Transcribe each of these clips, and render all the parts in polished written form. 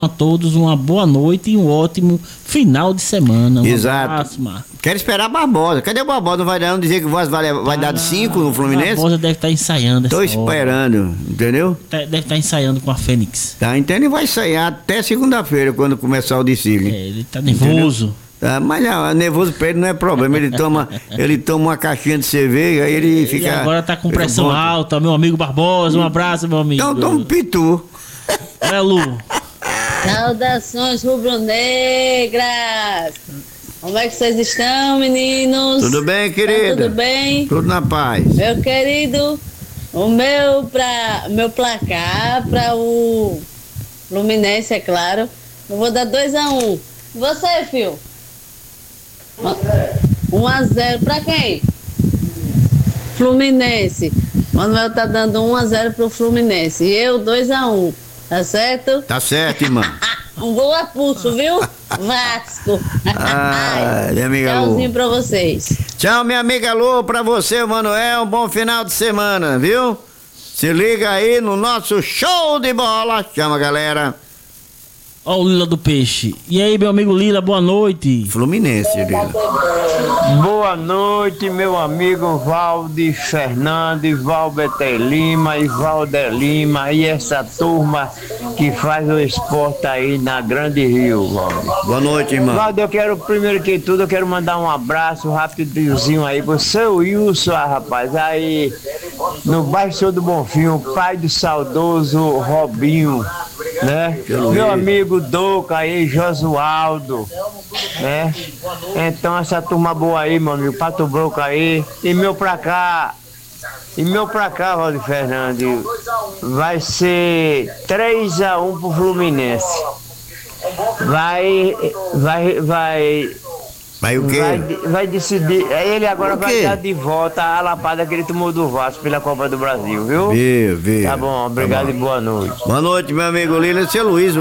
A todos uma boa noite e um ótimo final de semana. Exato. Quero esperar a Barbosa. Cadê o Barbosa? Não vai dar, não dizer que o Voz vai dar de 5 no Fluminense? A Barbosa deve estar ensaiando essa Tô esperando, entendeu? Deve estar ensaiando com a Fênix. Tá, então ele vai ensaiar até segunda-feira, quando começar o desfile. Ele tá nervoso. Tá, mas nervoso pra ele não é problema. Ele toma uma caixinha de cerveja, aí ele fica. Ele agora tá com pressão alta, meu amigo Barbosa. Um abraço, meu amigo. Então toma um pitu. É, Lu. Saudações rubro-negras! Como é que vocês estão, meninos? Tudo bem, querida? Tá tudo bem? Tudo na paz. Meu querido, o meu placar para o Fluminense, é claro. Eu vou dar 2-1. Você, filho? 1-0 para quem? Fluminense. Manuel tá dando 1-0 pro Fluminense. E eu 2-1. Tá certo? Tá certo, irmã. Um gol a pulso, viu? Vasco. Minha amiga Lu. Tchauzinho pra vocês. Tchau, minha amiga Lu, pra você, Manuel. Um bom final de semana, viu? Se liga aí no nosso show de bola. Chama, galera. Ó o Lila do Peixe. E aí, meu amigo Lila, boa noite. Fluminense, Lila. Boa noite, meu amigo Valdir Fernandes, Valbeter Lima e Valder Lima e essa turma que faz o esporte aí na Grande Rio, Valdir. Boa noite, irmão. Valdir, primeiro de tudo, eu quero mandar um abraço rapidinho aí pro seu Wilson, rapaz, aí no bairro Senhor do Bonfim, o pai do saudoso Robinho, né? Meu amigo Douca aí, Josualdo, né? Então essa turma boa aí, meu amigo, Pato Broca aí, e meu pra cá, Valdir Fernandes, vai ser 3-1 pro Fluminense. Vai o quê? Vai decidir. Ele agora vai dar de volta a lapada que ele tomou do Vasco pela Copa do Brasil, viu? Viu. Tá bom, obrigado e boa noite. Boa noite, meu amigo Lila. Seu Luiz,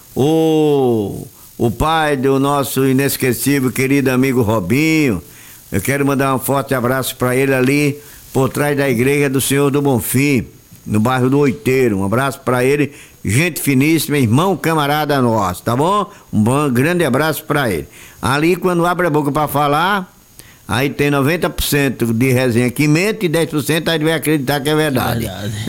o pai do nosso inesquecível querido amigo Robinho. Eu quero mandar um forte abraço para ele ali por trás da igreja do Senhor do Bonfim, no bairro do Oiteiro. Um abraço para ele, gente finíssima, irmão camarada nosso, tá bom? Grande abraço para ele. Ali, quando abre a boca para falar, aí tem 90% de resenha que mente e 10% aí vai acreditar que é verdade.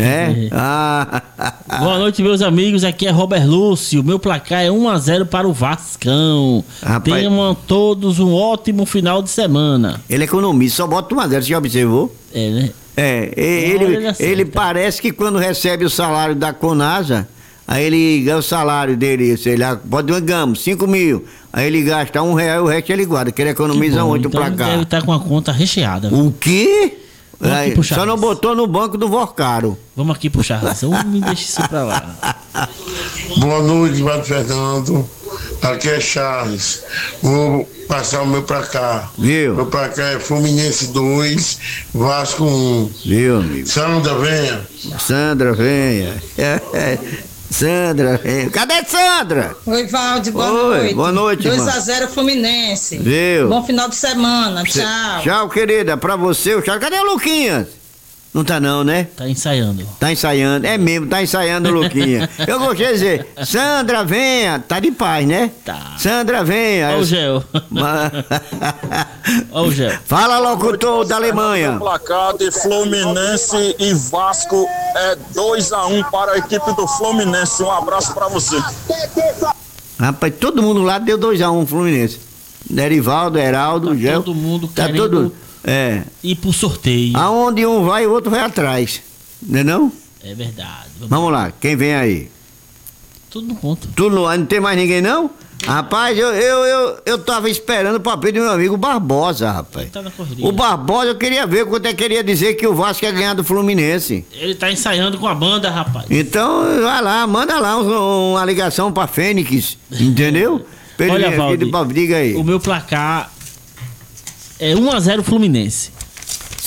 Boa noite, meus amigos. Aqui é Robert Lúcio. Meu placar é 1-0 para o Vascão. Tenham todos um ótimo final de semana. Ele é economista, só bota 1-0, você já observou? É, né? Ele parece que quando recebe o salário da Conasa, aí ele ganha o salário dele, sei lá, digamos, 5 mil. Aí ele gasta R$1, o resto ele guarda, que ele economiza muito então pra cá. Deve estar com a conta recheada. O quê? Aí, só raça. não botou no banco do Vorcaro. Vamos aqui puxar raça. Me deixa isso pra lá. Boa noite, Valdir Fernando. Aqui é Charles. Vou passar o meu pra cá. Viu? Meu pra cá é Fluminense 2, Vasco 1. Viu, amigo? Sandra, venha. Sandra, venha. Sandra, venha. Cadê Sandra? Oi, Valdir, boa noite. Boa noite, 2-0 Fluminense. Viu? Bom final de semana, tchau. Tchau, querida. Pra você, o Charles. Cadê o Luquinhas? Não tá não, né? Tá ensaiando. Tá ensaiando, é mesmo, tá ensaiando o Luquinha. Eu gostei de dizer, Sandra, venha. Tá de paz, né? Tá. Sandra, venha. Ó o Gel. Ó o Gel. Fala, locutor da Alemanha. O placar de Fluminense e Vasco é 2-1 para a equipe do Fluminense. Um abraço pra você. Rapaz, todo mundo lá deu 2-1 Fluminense. Derivaldo, Heraldo, Tá Gel. todo mundo tá querendo todo ir pro sorteio. Aonde um vai, o outro vai atrás. Não é não? É verdade. Vamos lá, quem vem aí? Tudo no ponto. Não tem mais ninguém não? Rapaz, eu tava esperando o papel do meu amigo Barbosa, rapaz. Tá na correria. O Barbosa, eu queria ver quanto é que queria dizer que o Vasco ia ganhar do Fluminense. Ele tá ensaiando com a banda, rapaz. Então, vai lá, manda lá uma ligação pra Fênix, entendeu? Olha, Valdir, diga aí. o meu placar é 1-0 Fluminense.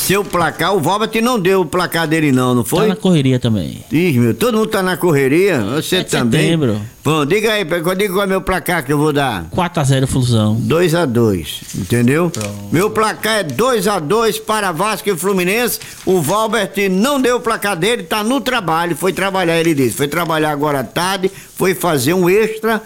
seu placar, o Valbert não deu o placar dele não foi? Tá na correria também. Ih, meu, todo mundo tá na correria, você também? Setembro. Bom, diga aí, diga qual é meu placar que eu vou dar. 4-0 Flusão. 2-2, entendeu? Pronto. Meu placar é 2-2 para Vasco e Fluminense. O Valbert não deu o placar dele, tá no trabalho, foi trabalhar, ele disse. Foi trabalhar agora à tarde, foi fazer um extra